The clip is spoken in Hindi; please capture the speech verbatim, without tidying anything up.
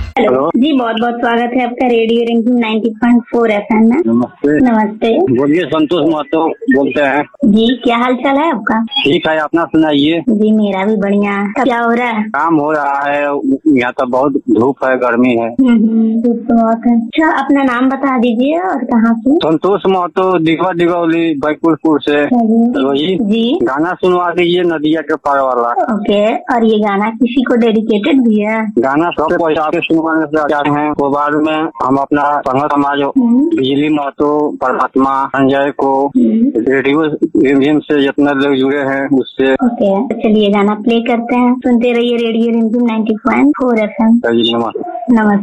हेलो जी, बहुत बहुत स्वागत है आपका radio रिंकिंग ninety point four FM में। नमस्ते। नमस्ते बोलिए, संतोष महतो बोलते हैं। जी, क्या हाल चाल है आपका? ठीक है, अपना सुनाइए। जी, मेरा भी बढ़िया है। क्या हो रहा है? काम हो रहा है, यहाँ तो बहुत धूप है, गर्मी है। हम्म हम्म, धूप तो बहुत है। अच्छा, अपना नाम बता दीजिए और कहाँ से? संतोष महतो, दिघवा दिघौली, बैकुलपुर से। रोजी जी, गाना सुनवा दीजिए, नदिया के पार वाला। ओके। और ये गाना किसी को डेडिकेटेड भी है? गाना सबसे पहले आपके सुनवाने से चाहते हैं, तो बाद में हम अपना संघ समाज हम्म, बिजली महतो, परमात्मा, संजय को, हम्म, रेडियो रिमझिम से जितने लोग जुड़े हैं उससे। ओके, तो चलिए गाना प्ले करते हैं। सुनते रहिए radio रिंकिंग ninety point four FM. नमस्ते। नमस्ते।